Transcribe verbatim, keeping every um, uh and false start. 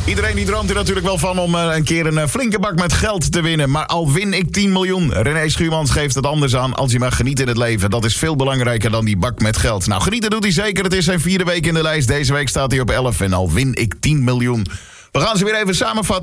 Iedereen die droomt er natuurlijk wel van om uh, een keer een uh, flinke bak met geld te winnen. Maar al win ik tien miljoen. René Schuurmans geeft het anders aan. Als je mag genieten in het leven, dat is veel belangrijker dan die bak met geld. Nou, genieten doet hij zeker. Het is zijn vierde week in de lijst. Deze week staat hij op elf en al win ik tien miljoen. We gaan ze weer even samenvatten.